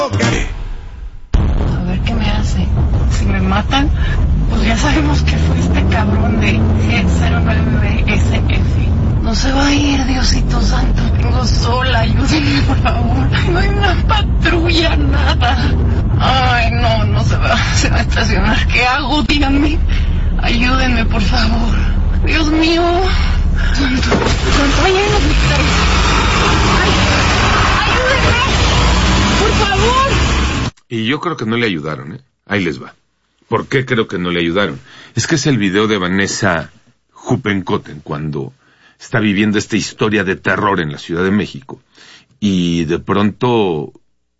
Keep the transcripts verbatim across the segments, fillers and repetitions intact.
A ver qué me hace. Si me matan, pues ya sabemos que fue este cabrón de G cero nueve S F. No se va a ir, Diosito Santo. Vengo sola, ayúdenme, por favor. No hay una patrulla, nada. Ay, no, no se va, se va a estacionar. ¿Qué hago? Díganme. Ayúdenme, por favor. Dios mío. Santo, santo, ahí hay los militares. Ay, ayúdenme, por favor. Y yo creo que no le ayudaron, ¿eh? Ahí les va. ¿Por qué creo que no le ayudaron? Es que es el video de Vanessa Huppenkotten cuando está viviendo esta historia de terror en la Ciudad de México. Y de pronto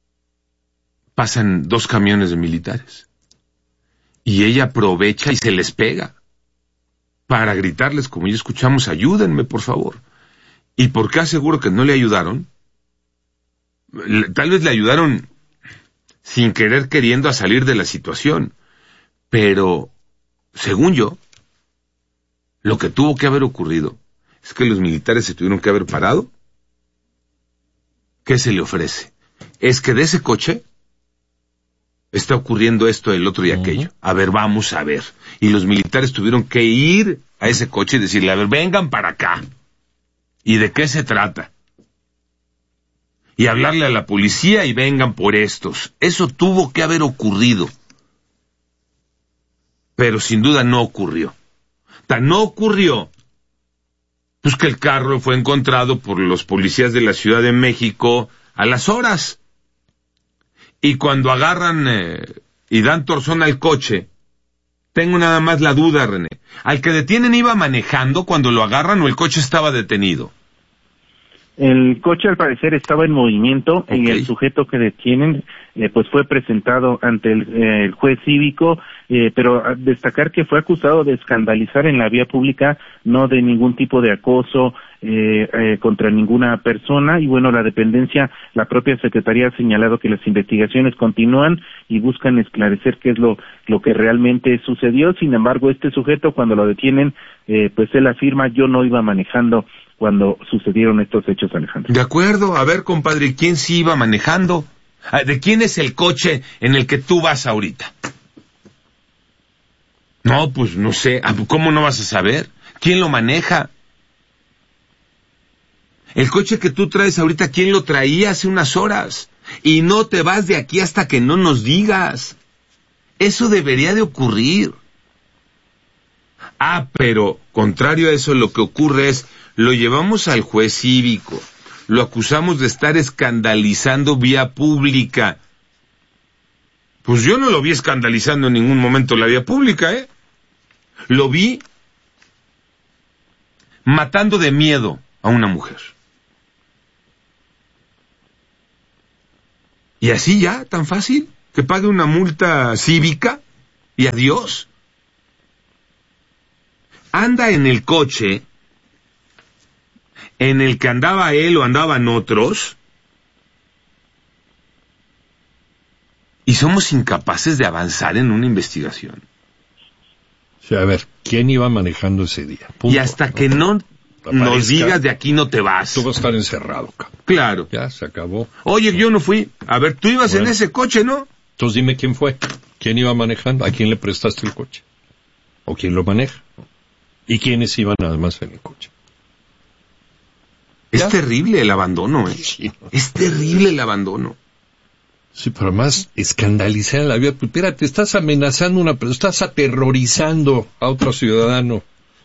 pasan dos camiones de militares. Y ella aprovecha y se les pega para gritarles, como ya escuchamos, ayúdenme, por favor. ¿Y por qué aseguro que no le ayudaron? Tal vez le ayudaron sin querer queriendo a salir de la situación. Pero, según yo, lo que tuvo que haber ocurrido es que los militares se tuvieron que haber parado. ¿Qué se le ofrece? Es que de ese coche está ocurriendo esto, el otro y aquello. A ver, vamos a ver. Y los militares tuvieron que ir a ese coche y decirle, a ver, vengan para acá. ¿Y de qué se trata? Y hablarle a la policía y vengan por estos. Eso tuvo que haber ocurrido. Pero sin duda no ocurrió. Tan no ocurrió, pues que el carro fue encontrado por los policías de la Ciudad de México a las horas. Y cuando agarran eh, y dan torzón al coche, tengo nada más la duda, René. ¿Al que detienen iba manejando cuando lo agarran o el coche estaba detenido? El coche al parecer estaba en movimiento, okay. Y el sujeto que detienen eh, pues fue presentado ante el, eh, el juez cívico, eh, pero destacar que fue acusado de escandalizar en la vía pública, no de ningún tipo de acoso eh, eh, contra ninguna persona. Y bueno, la dependencia, la propia Secretaría ha señalado que las investigaciones continúan y buscan esclarecer qué es lo, lo que realmente sucedió. Sin embargo, este sujeto, cuando lo detienen, eh, pues él afirma, yo no iba manejando cuando sucedieron estos hechos, Alejandro. De acuerdo, a ver, compadre, ¿quién sí iba manejando? ¿De quién es el coche en el que tú vas ahorita? No, pues no sé, ¿cómo no vas a saber? ¿Quién lo maneja? El coche que tú traes ahorita, ¿quién lo traía hace unas horas? Y no te vas de aquí hasta que no nos digas. Eso debería de ocurrir. Ah, pero, contrario a eso, lo que ocurre es, lo llevamos al juez cívico, lo acusamos de estar escandalizando vía pública. Pues yo no lo vi escandalizando en ningún momento la vía pública, ¿eh? Lo vi matando de miedo a una mujer. Y así ya, tan fácil, que pague una multa cívica y adiós. Anda en el coche en el que andaba él o andaban otros, y somos incapaces de avanzar en una investigación. O sea, a ver, ¿quién iba manejando ese día? Punto. Y hasta que no nos digas, de aquí no te vas. Tú vas a estar encerrado, cabrón. Claro. Ya, se acabó. Oye, yo no fui. A ver, tú ibas bueno. en ese coche, ¿no? Entonces dime quién fue. ¿Quién iba manejando? ¿A quién le prestaste el coche? ¿O quién lo maneja? ¿Y quiénes iban además en el coche? Es ¿Ya? terrible el abandono, ¿eh? Sí, no. Es terrible el abandono. Sí, pero además escandalizar en la vida. Espérate, estás amenazando a una persona, estás aterrorizando a otro ciudadano.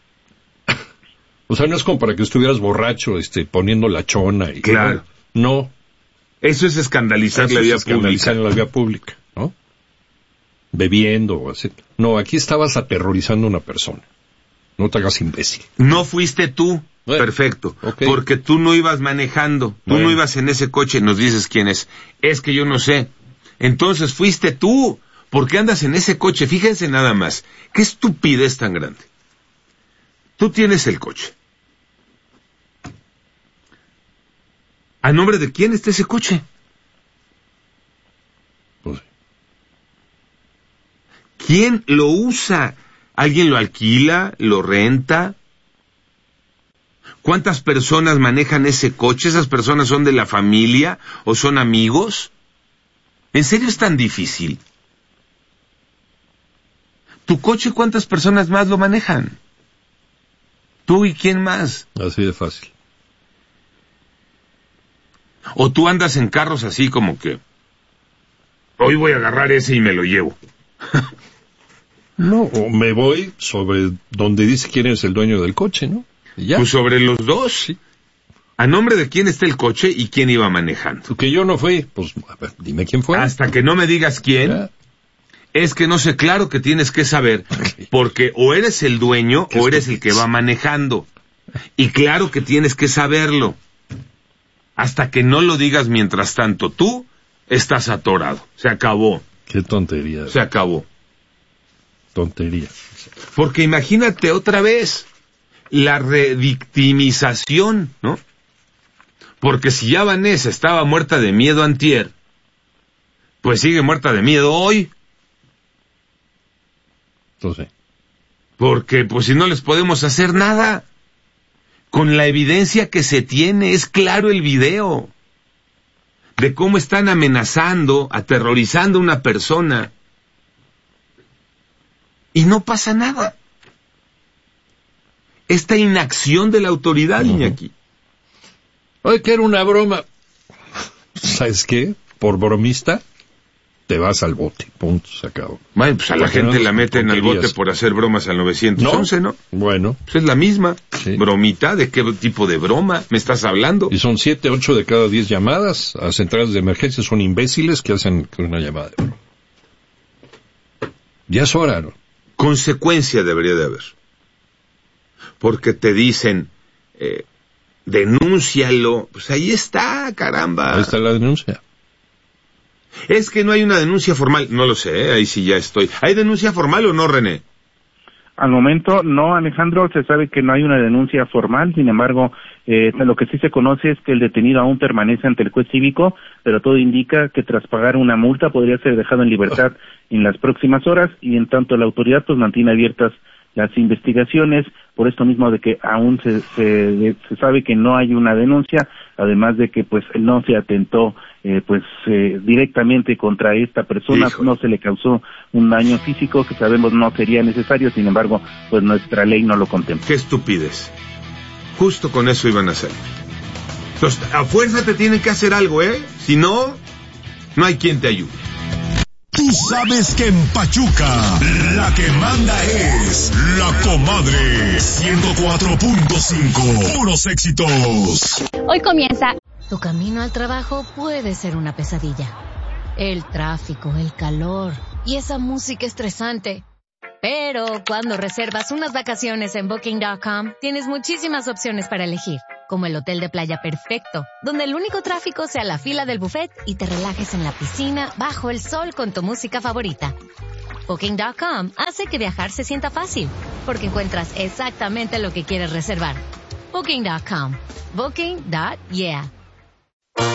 O sea, no es como para que estuvieras borracho, este, poniendo la chona y... Claro. No. Eso es escandalizar Eso la es vía escandalizar pública. en la vía pública, ¿no? Bebiendo o así. No, aquí estabas aterrorizando a una persona. No te hagas imbécil. No fuiste tú. Bueno, perfecto, okay. Porque tú no ibas manejando, tú bueno. no ibas en ese coche, nos dices quién es. Es que yo no sé. Entonces fuiste tú. ¿Por qué andas en ese coche? Fíjense nada más. ¿Qué estupidez tan grande? Tú tienes el coche. ¿A nombre de quién está ese coche? Pues... ¿Quién lo usa? ¿Alguien lo alquila? ¿Lo renta? ¿Cuántas personas manejan ese coche? ¿Esas personas son de la familia o son amigos? ¿En serio es tan difícil? ¿Tu coche cuántas personas más lo manejan? ¿Tú y quién más? Así de fácil. ¿O tú andas en carros así como que hoy voy a agarrar ese y me lo llevo? No, o me voy sobre donde dice quién es el dueño del coche, ¿no? Y ya. Pues sobre los dos. Sí. ¿A nombre de quién está el coche y quién iba manejando? Que yo no fui, pues a ver, dime quién fue. Hasta que no me digas quién, Ya. es que no sé, claro que tienes que saber, porque o eres el dueño o eres el que va manejando. Y claro que tienes que saberlo. Hasta que no lo digas mientras tanto, tú estás atorado. Se acabó. Qué tontería. Se acabó. Tontería. Porque imagínate otra vez la revictimización, ¿no? Porque si ya Vanessa estaba muerta de miedo antier, pues sigue muerta de miedo hoy. Entonces, Porque pues si no les podemos hacer nada. Con la evidencia que se tiene, es claro el video de cómo están amenazando, aterrorizando a una persona. Y no pasa nada. Esta inacción de la autoridad, uh-huh. Iñaki. Oye, que era una broma. ¿Sabes qué? Por bromista, te vas al bote. Punto, se acabó. Bueno, pues a la gente no la meten al bote por hacer bromas al nueve once, ¿no? ¿no? Bueno. Pues es la misma. Sí. Bromita, ¿de qué tipo de broma me estás hablando? Y son siete, ocho de cada diez llamadas a centrales de emergencia. Son imbéciles que hacen una llamada de broma. Ya es hora, ¿no? Consecuencia debería de haber. Porque te dicen, eh, denúncialo. Pues ahí está, caramba. Ahí está la denuncia. Es que no hay una denuncia formal. No lo sé, ¿eh? Ahí sí ya estoy. ¿Hay denuncia formal o no, René? Al momento no, Alejandro, se sabe que no hay una denuncia formal, sin embargo, eh, lo que sí se conoce es que el detenido aún permanece ante el juez cívico, pero todo indica que tras pagar una multa podría ser dejado en libertad en las próximas horas, y en tanto la autoridad pues mantiene abiertas las investigaciones, por esto mismo de que aún se, se, se sabe que no hay una denuncia, además de que pues no se atentó eh, pues eh, directamente contra esta persona, Híjole. No se le causó un daño físico que sabemos no sería necesario, sin embargo pues nuestra ley no lo contempla. Qué estupidez, justo con eso iban a hacer. Entonces a fuerza te tienen que hacer algo, ¿eh? Si no, no hay quien te ayude. Tú sabes que en Pachuca la que manda es La Comadre ciento cuatro punto cinco. Puros éxitos. Hoy comienza. Tu camino al trabajo puede ser una pesadilla. El tráfico, el calor y esa música estresante. Pero cuando reservas unas vacaciones en Booking punto com, tienes muchísimas opciones para elegir. Como el hotel de playa perfecto, donde el único tráfico sea la fila del buffet y te relajes en la piscina bajo el sol con tu música favorita. Booking punto com hace que viajar se sienta fácil, porque encuentras exactamente lo que quieres reservar. Booking punto com. Booking. Yeah.